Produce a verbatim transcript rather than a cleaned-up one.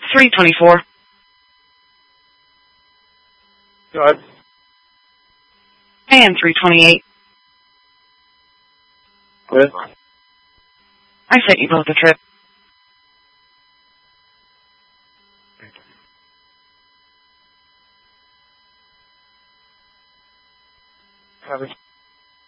three twenty-four. Go ahead. And three twenty-eight. What? I sent you both a trip. Travis.